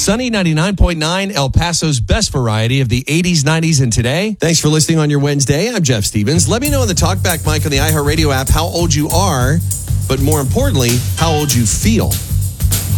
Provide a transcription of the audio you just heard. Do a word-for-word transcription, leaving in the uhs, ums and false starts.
Sunny ninety-nine point nine, El Paso's best variety of the eighties, nineties, and today. Thanks for listening on your Wednesday. I'm Jeff Stevens. Let me know on the TalkBack mic on the iHeartRadio app how old you are, but more importantly, how old you feel.